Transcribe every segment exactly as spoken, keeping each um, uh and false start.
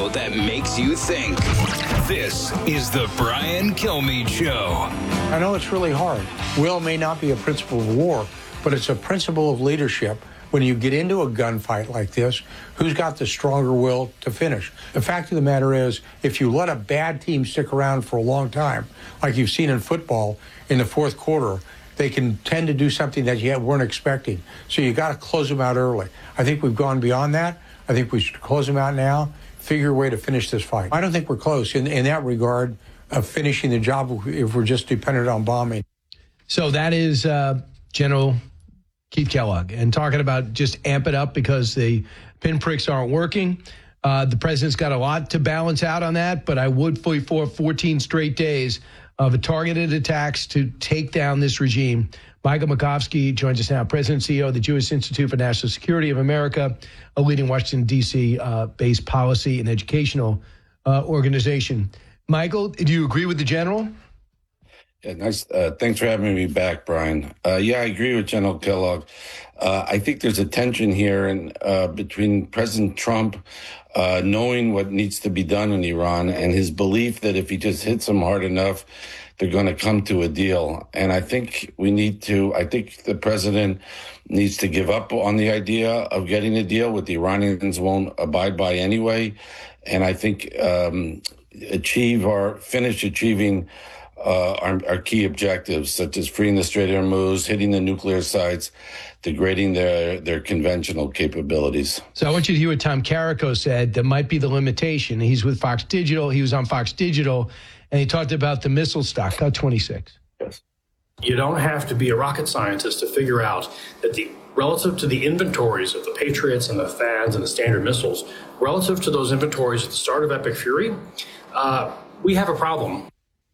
show that makes you think. This is the Brian Kilmeade Show. I know it's really hard. Will may not be a principle of war, but it's a principle of leadership. When you get into a gunfight like this, who's got the stronger will to finish? The fact of the matter is, if you let a bad team stick around for a long time, like you've seen in football in the fourth quarter, they can tend to do something that you weren't expecting. So you got to close them out early. I think we've gone beyond that. I think we should close them out now, figure a way to finish this fight. I don't think we're close in, in that regard of finishing the job if we're just dependent on bombing. So that is uh, General Keith Kellogg, and talking about just amp it up because the pinpricks aren't working. Uh, the president's got a lot to balance out on that, but I would for fourteen straight days of targeted attacks to take down this regime. Michael Makovsky joins us now, President and C E O of the Jewish Institute for National Security of America, a leading Washington, D C-based uh, policy and educational uh, organization. Michael, do you agree with the general? Yeah, nice. Uh, thanks for having me back, Brian. Uh, yeah, I agree with General Kellogg. Uh, I think there's a tension here in, uh, between President Trump uh, knowing what needs to be done in Iran and his belief that if he just hits them hard enough, they're going to come to a deal. And I think we need to, I think the president needs to give up on the idea of getting a deal, what the Iranians won't abide by anyway. And I think um, achieve or finish achieving Uh, our, our key objectives, such as freeing the Strait of Hormuz, hitting the nuclear sites, degrading their, their conventional capabilities. So I want you to hear what Tom Carrico said that might be the limitation. He's with Fox Digital. He was on Fox Digital, and he talked about the missile stock. Cut twenty-six. Yes. You don't have to be a rocket scientist to figure out that the relative to the inventories of the Patriots and the T H A A Ds and the Standard missiles, relative to those inventories at the start of Epic Fury, uh, we have a problem.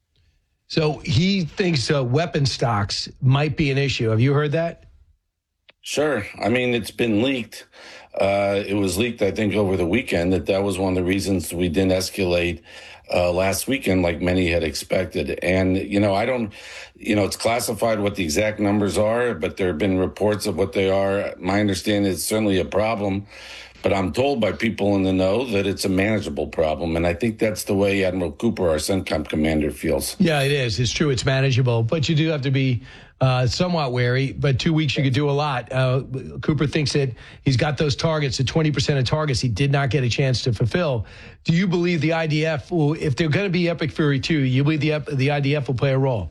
So he thinks uh, weapon stocks might be an issue. Have you heard that? Sure. I mean, it's been leaked. Uh, it was leaked, I think, over the weekend that that was one of the reasons we didn't escalate uh, last weekend like many had expected. And, you know, I don't, you know, it's classified what the exact numbers are, but there have been reports of what they are. My understanding is certainly a problem. But I'm told by people in the know that it's a manageable problem. And I think that's the way Admiral Cooper, our CENTCOM commander, feels. Yeah, it is. It's true. It's manageable. But you do have to be uh, somewhat wary. But two weeks, you could do a lot. Uh, Cooper thinks that he's got those targets, the twenty percent of targets he did not get a chance to fulfill. Do you believe the I D F will, if they're going to be Epic Fury two, you believe the, the I D F will play a role?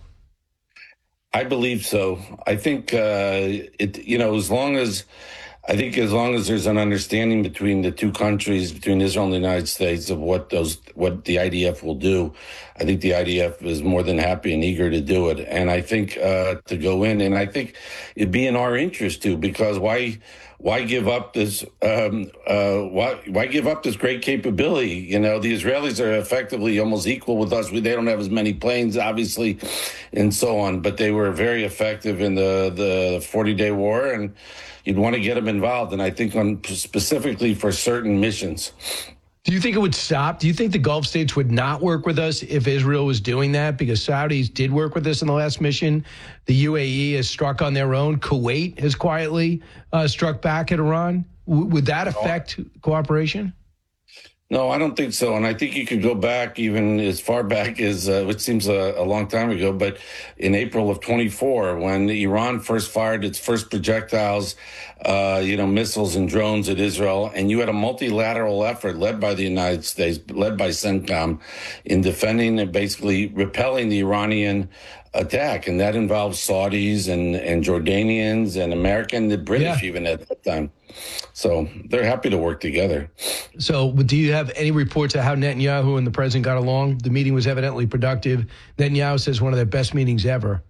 I believe so. I think, uh, it, you know, as long as... I think as long as there's an understanding between the two countries, between Israel and the United States, of what those, what the I D F will do, I think the I D F is more than happy and eager to do it. And I think uh, to go in, and I think it'd be in our interest too, because why, why give up this? Um, uh, why, why give up this great capability? You know, the Israelis are effectively almost equal with us. We, they don't have as many planes, obviously, and so on, but they were very effective in the the forty-day war, and you'd want to get them involved, and I think on specifically for certain missions. Do you think it would stop? Do you think the Gulf states would not work with us if Israel was doing that? Because Saudis did work with us in the last mission. The U A E has struck on their own. Kuwait has quietly uh, struck back at Iran. W- would that affect cooperation? No, I don't think so. And I think you could go back even as far back as, uh, which seems a, a long time ago, but in April of twenty-four, when Iran first fired its first projectiles, uh, you know, missiles and drones at Israel, and you had a multilateral effort led by the United States, led by CENTCOM, in defending and basically repelling the Iranian attack. And that involves Saudis and, and Jordanians and American, the British yeah. even at that time. So they're happy to work together. So do you have any reports of how Netanyahu and the president got along? The meeting was evidently productive. Netanyahu says one of their best meetings ever.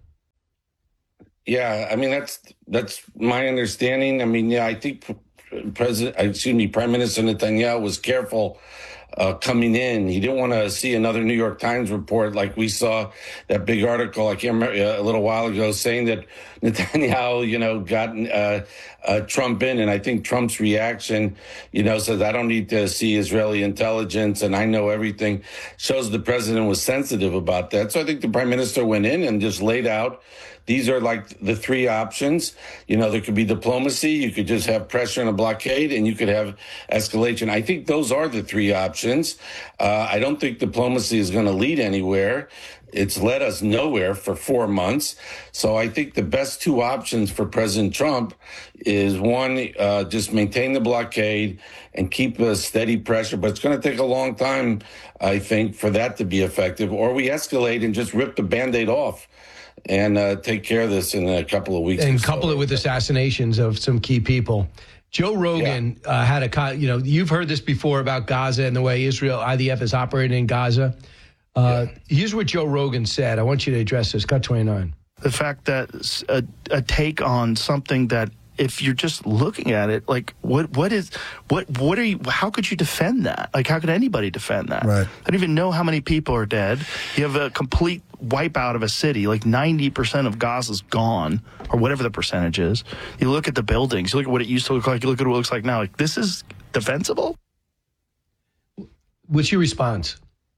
Yeah, I mean, that's that's my understanding. I mean, yeah, I think President, excuse me, Prime Minister Netanyahu was careful Uh, coming in. He didn't want to see another New York Times report like we saw that big article, I can't remember, uh, a little while ago, saying that Netanyahu, you know, got uh, uh, Trump in. And I think Trump's reaction, you know, says, I don't need to see Israeli intelligence and I know everything, shows the president was sensitive about that. So I think the prime minister went in and just laid out, these are like the three options. You know, there could be diplomacy, you could just have pressure and a blockade, and you could have escalation. I think those are the three options. options. Uh, I don't think diplomacy is going to lead anywhere. It's led us nowhere for four months. So I think the best two options for President Trump is one, uh, just maintain the blockade and keep a steady pressure. But it's going to take a long time, I think, for that to be effective. Or we escalate and just rip the Band-Aid off and uh, take care of this in a couple of weeks. And couple so. it with assassinations of some key people. Joe Rogan yeah. uh, had a, you know, you've heard this before about Gaza and the way Israel, I D F is operating in Gaza. Uh, yeah. Here's what Joe Rogan said. I want you to address this. Cut twenty-nine. The fact that a, a take on something that, if you're just looking at it, like what what is what what are you? How could you defend that? Like, how could anybody defend that? Right. I don't even know how many people are dead. You have a complete wipeout of a city. Like ninety percent of Gaza's gone, or whatever the percentage is. You look at the buildings. You look at what it used to look like. You look at what it looks like now. Like, this is defensible. What's your response?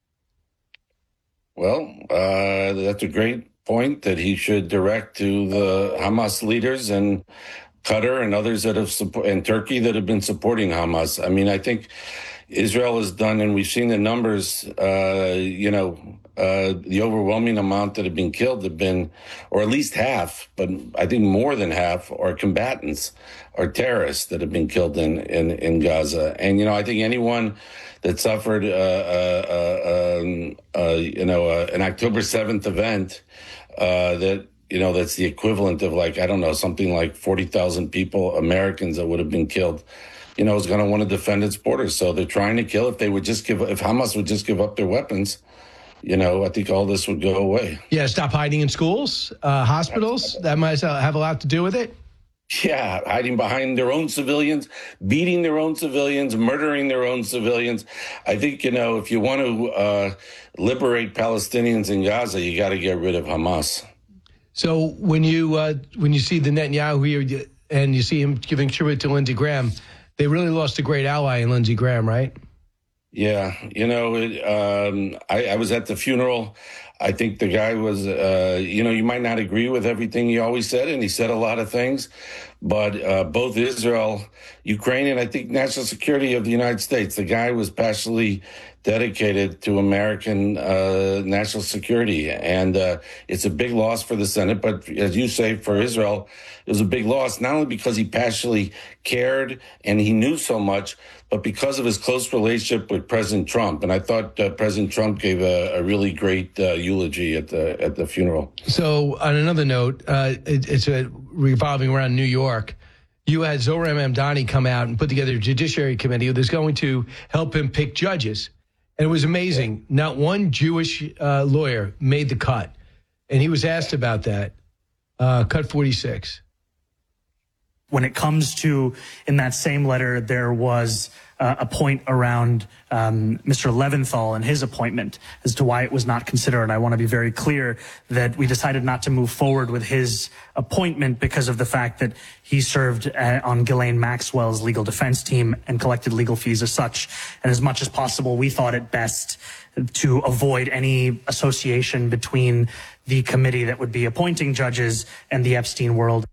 Well, uh, that's a great point that he should direct to the Hamas leaders and Qatar and others that have support, and Turkey that have been supporting Hamas. I mean, I think Israel has done, and we've seen the numbers, uh, you know, uh, the overwhelming amount that have been killed have been, or at least half, but I think more than half are combatants or terrorists that have been killed in, in, in Gaza. And, you know, I think anyone that suffered, uh, uh, um, uh, you know, uh, an October seventh event, uh, that, you know, that's the equivalent of like, I don't know, something like forty thousand people, Americans that would have been killed, you know, is going to want to defend its borders. So they're trying to kill. If they would just give, if Hamas would just give up their weapons, you know, I think all this would go away. Yeah, stop hiding in schools, uh, hospitals. That might have a lot to do with it. Yeah, hiding behind their own civilians, beating their own civilians, murdering their own civilians. I think, you know, if you want to uh, liberate Palestinians in Gaza, you got to get rid of Hamas. So when you uh, when you see the Netanyahu here and you see him giving tribute to Lindsey Graham, they really lost a great ally in Lindsey Graham, right? Yeah, you know, it, um, I, I was at the funeral. I think the guy was, uh, you know, you might not agree with everything he always said, and he said a lot of things, but uh, both Israel, Ukraine, and I think national security of the United States, the guy was passionately dedicated to American uh, national security. And uh, it's a big loss for the Senate, but as you say, for Israel, it was a big loss, not only because he passionately cared and he knew so much, but because of his close relationship with President Trump. And I thought uh, President Trump gave a, a really great uh, eulogy at the at the funeral. So on another note, uh, it, it's a revolving around New York. You had Zohran Mamdani come out and put together a judiciary committee that's going to help him pick judges. And it was amazing. Not one Jewish uh, lawyer made the cut. And he was asked about that. Uh, cut forty-six. When it comes to, in that same letter, there was uh, a point around um, Mister Leventhal and his appointment as to why it was not considered. I want to be very clear that we decided not to move forward with his appointment because of the fact that he served uh, on Ghislaine Maxwell's legal defense team and collected legal fees as such. And as much as possible, we thought it best to avoid any association between the committee that would be appointing judges and the Epstein world.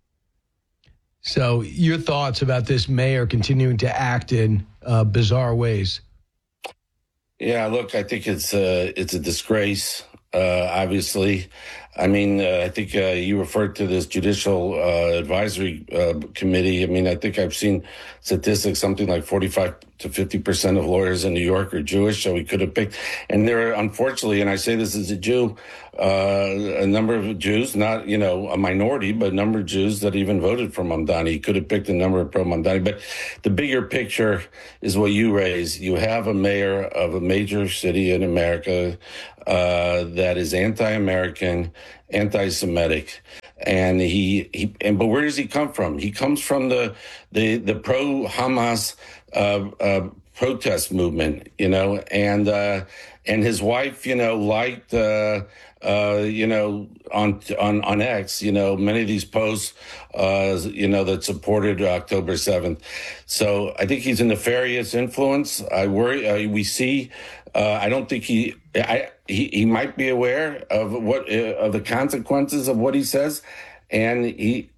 So your thoughts about this mayor continuing to act in uh, bizarre ways? Yeah, look, I think it's a, it's a disgrace, uh, obviously. I mean, uh, I think uh, you referred to this judicial uh, advisory uh, committee. I mean, I think I've seen statistics, something like forty-five to fifty percent of lawyers in New York are Jewish, so we could have picked. And there are, unfortunately, and I say this as a Jew, uh, a number of Jews, not, you know, a minority, but a number of Jews that even voted for Mamdani. He could have picked a number of pro-Mamdani. But the bigger picture is what you raise. You have a mayor of a major city in America uh, that is anti-American, anti-Semitic. And he, he, and but where does he come from? He comes from the the the pro Hamas uh, uh, protest movement, you know, and uh, and his wife, you know, liked, uh, uh, you know, on on on X, you know, many of these posts, uh, you know, that supported October seventh. So I think he's a nefarious influence. I worry. Uh, we see. Uh, I don't think he. I. He, he might be aware of what uh, of the consequences of what he says, and he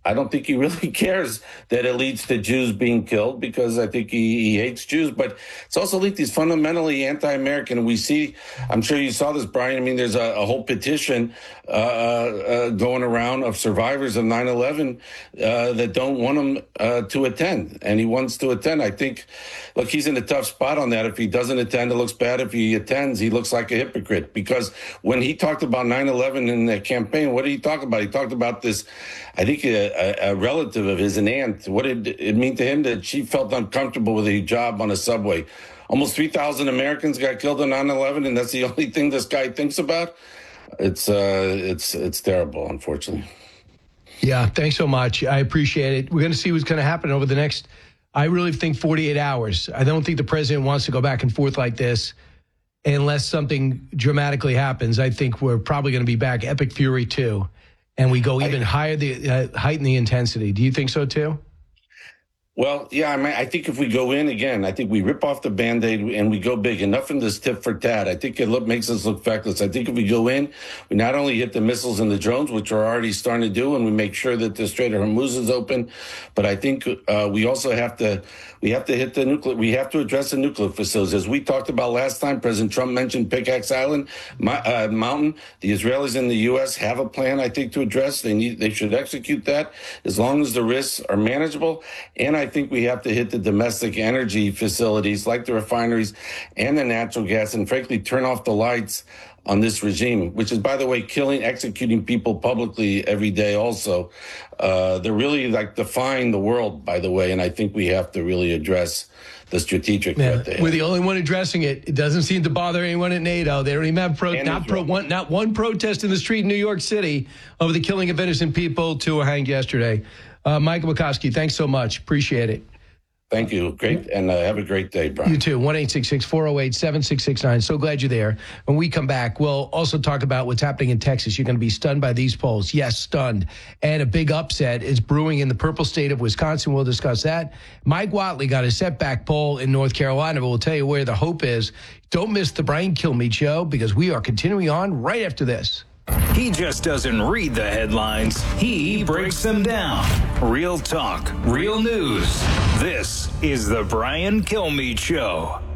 I don't think he really cares that it leads to Jews being killed, because I think he, he hates Jews. But it's also linked, he's fundamentally anti-American. We see, I'm sure you saw this, Brian. I mean, there's a, a whole petition uh, uh, going around of survivors of nine eleven uh, that don't want him uh, to attend. And he wants to attend. I think, look, he's in a tough spot on that. If he doesn't attend, it looks bad. If he attends, he looks like a hypocrite. Because when he talked about nine eleven in the campaign, what did he talk about? He talked about this, I think, a, a relative of his, an aunt. What did it mean to him that she felt uncomfortable with a hijab on a subway? Almost three thousand Americans got killed on nine eleven, and that's the only thing this guy thinks about? It's uh, it's it's terrible, unfortunately. Yeah, thanks so much. I appreciate it. We're going to see what's going to happen over the next, I really think, forty-eight hours. I don't think the president wants to go back and forth like this unless something dramatically happens. I think we're probably going to be back Epic Fury two. And we go even I, higher, the uh, heighten the intensity. Do you think so too? Well, yeah, I mean, I think if we go in again, I think we rip off the Band-Aid and we go big. Enough in this tit for tat. I think it look, makes us look feckless. I think if we go in, we not only hit the missiles and the drones, which we're already starting to do, and we make sure that the Strait of Hormuz is open, but I think uh, we also have to we have to hit the nuclear. We have to address the nuclear facilities, as we talked about last time. President Trump mentioned Pickaxe Island my, uh, Mountain. The Israelis in the U S have a plan, I think, to address. They need they should execute that as long as the risks are manageable. And I think we have to hit the domestic energy facilities like the refineries and the natural gas, and frankly turn off the lights on this regime, which is, by the way, killing, executing people publicly every day also. Uh, they're really like defying the world, by the way, and I think we have to really address the strategic yeah, threat they have. We're the only one addressing it. It doesn't seem to bother anyone at NATO. They don't even have pro, not, pro, one, not one protest in the street in New York City over the killing of innocent people. Two were hanged yesterday. Uh, Michael McCoskey, thanks so much. Appreciate it. Thank you. Great. And uh, have a great day, Brian. You too. one eight six six, four oh eight, seven six six nine. So glad you're there. When we come back, we'll also talk about what's happening in Texas. You're going to be stunned by these polls. Yes, stunned. And a big upset is brewing in the purple state of Wisconsin. We'll discuss that. Mike Whatley got a setback poll in North Carolina, but we'll tell you where the hope is. Don't miss the Brian Kilmeade Show, because we are continuing on right after this. He just doesn't read the headlines. He breaks them down. Real talk, real news. This is the Brian Kilmeade Show.